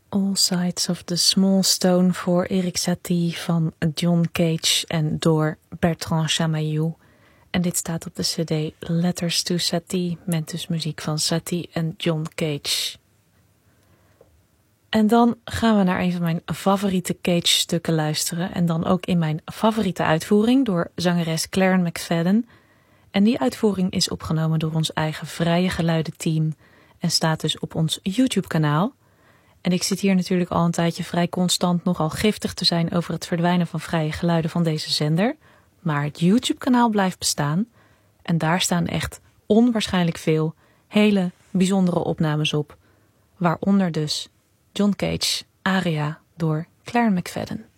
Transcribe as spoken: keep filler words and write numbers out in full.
All Sides of the Small Stone voor Erik Satie van John Cage en door Bertrand Chamayou. En dit staat op de cd Letters to Satie, met dus muziek van Satie en John Cage. En dan gaan we naar een van mijn favoriete Cage-stukken luisteren. En dan ook in mijn favoriete uitvoering door zangeres Claire McFadden. En die uitvoering is opgenomen door ons eigen Vrije Geluiden team en staat dus op ons YouTube-kanaal. En ik zit hier natuurlijk al een tijdje vrij constant nogal giftig te zijn over het verdwijnen van vrije geluiden van deze zender. Maar het YouTube-kanaal blijft bestaan. En daar staan echt onwaarschijnlijk veel hele bijzondere opnames op. Waaronder dus John Cage, Aria door Claire McFadden.